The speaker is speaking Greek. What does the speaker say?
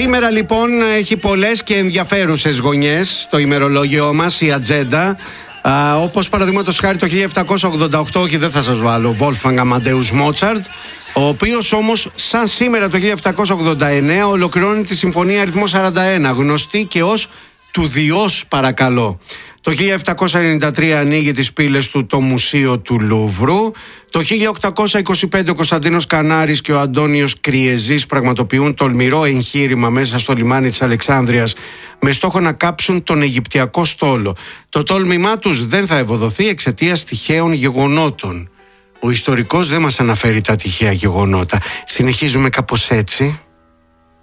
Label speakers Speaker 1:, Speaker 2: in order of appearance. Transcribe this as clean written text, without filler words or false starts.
Speaker 1: Σήμερα λοιπόν έχει πολλές και ενδιαφέρουσες γωνιές το ημερολόγιο μας, η ατζέντα. Όπως παραδείγματος χάρη το 1788, όχι δεν θα σας βάλω, Wolfgang Amadeus Mozart, ο οποίος όμως σαν σήμερα το 1789 ολοκληρώνει τη Συμφωνία αριθμό 41, γνωστή και ως του Διός παρακαλώ. Το 1793 ανοίγει τις πύλες του το Μουσείο του Λούβρου. Το 1825 ο Κωνσταντίνος Κανάρης και ο Αντώνιος Κριεζής πραγματοποιούν τολμηρό εγχείρημα μέσα στο λιμάνι της Αλεξάνδρειας με στόχο να κάψουν τον Αιγυπτιακό στόλο. Το τόλμημά τους δεν θα ευωδοθεί εξαιτίας τυχαίων γεγονότων. Ο ιστορικός δεν μας αναφέρει τα τυχαία γεγονότα. Συνεχίζουμε κάπως έτσι.